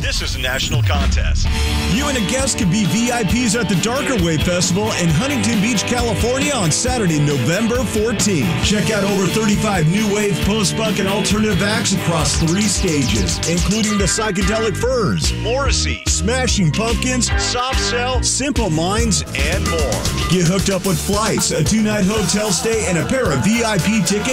This is a national contest. You and a guest can be VIPs at the Darker Wave Festival in Huntington Beach, California on Saturday, November 14th. Check out over 35 new wave, post-punk, and alternative acts across 3 stages, including the Psychedelic Furs, Morrissey, Smashing Pumpkins, Soft Cell, Simple Minds, and more. Get hooked up with flights, a 2-night hotel stay, and a pair of VIP tickets